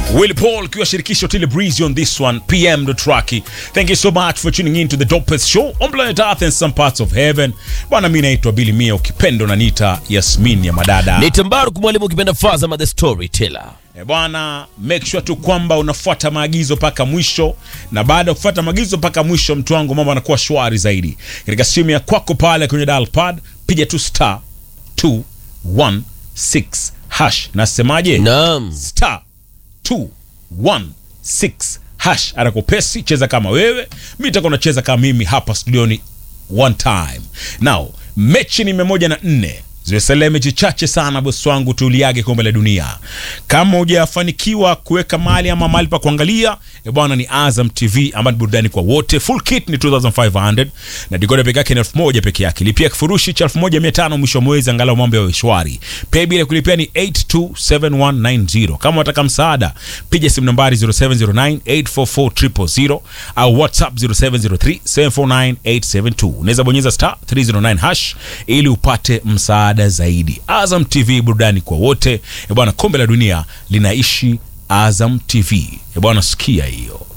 Will Paul kiwa shirikisho Tilly Breezy on this one, PM the Trucky. Thank you so much for tuning in to the dopest show on planet Earth and some parts of heaven. Bwana, mimi naitwa Billy Mia, ukipendo na nita Yasmin ya madada. Ni Tambaru kumwalimu ukipenda Fazama the Storyteller. Bwana, make sure tu kwamba unafuata maagizo paka mwisho, na baada ya kufuata maagizo paka mwisho, mtu wangu, mambo yanakuwa shwari zaidi. Katika simu ya kwako pale kwenye dial pad, piga tu star 216 hash. Nasemaje? Naam. Star 216 hash. Arakopesi, cheza kama wewe, mimi nitakuwa nacheza kama mimi hapa studioni one time. Now, mechi ni 104. Zimesalia mechi chache sana bosi wangu, tuliage kombe la dunia. Kama hujafanikiwa kuweka mali ama mali pa kuangalia, bwana, ni Azam TV ambayo ni burudani kwa wote. Full kit ni 2500 na decoder pekee yake ni 1000 pekee yake. Lipia kifurushi cha 1500 mwisho wa mwezi, angalau mambo yawe shwari. Pay bila kulipia ni 827190. Kama unataka msaada, piga simu nambari 0709844000 au WhatsApp 0703749872. Unaweza bonyeza star 309 hash ili upate msaada zaidi. Azam TV, burudani kwa wote. Bwana, kombe la dunia linaishi Azam TV. Bwana, sikia hiyo.